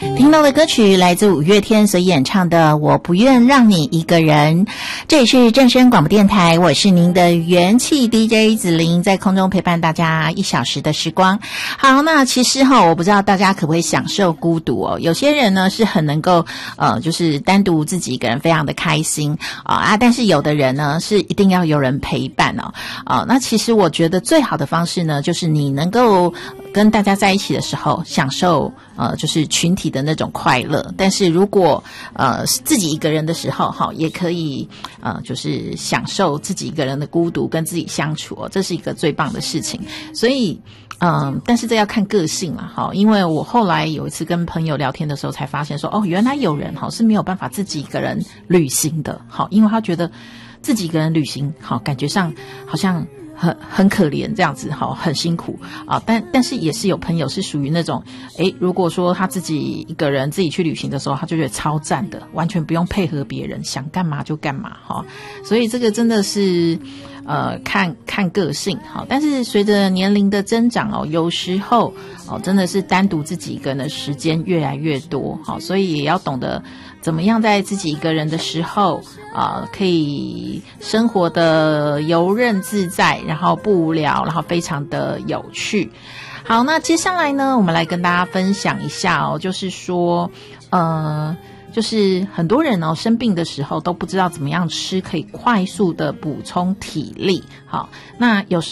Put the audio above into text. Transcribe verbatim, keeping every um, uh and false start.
听到的歌曲来自五月天所演唱的《我不愿让你一个人》，这里是正声广播电台，我是您的元气 D J 子琳，在空中陪伴大家一小时的时光。好，那其实哈，我不知道大家可不可以享受孤独哦？有些人呢是很能够呃，就是单独自己一个人非常的开心啊、呃、啊，但是有的人呢是一定要有人陪伴哦。啊、呃，那其实我觉得最好的方式呢，就是你能够跟大家在一起的时候享受呃，就是群体的那种快乐，但是如果呃自己一个人的时候哈，也可以呃就是享受自己一个人的孤独，跟自己相处哦，这是一个最棒的事情。所以嗯、呃，但是这要看个性啦哈，因为我后来有一次跟朋友聊天的时候才发现说，哦，原来有人哈是没有办法自己一个人旅行的，好，因为他觉得自己一个人旅行好，感觉上好像很很可怜这样子，好，很辛苦啊。但但是也是有朋友是属于那种，诶，如果说他自己一个人自己去旅行的时候，他就觉得超赞的，完全不用配合别人，想干嘛就干嘛哈。所以这个真的是呃看看个性哈。但是随着年龄的增长哦，有时候哦真的是单独自己一个人的时间越来越多，好，所以也要懂得怎么样在自己一个人的时候啊、呃，可以生活的游刃自在，然后不无聊，然后非常的有趣。好，那接下来呢，我们来跟大家分享一下哦，就是说，呃，就是很多人哦生病的时候都不知道怎么样吃可以快速的补充体力。好，那有时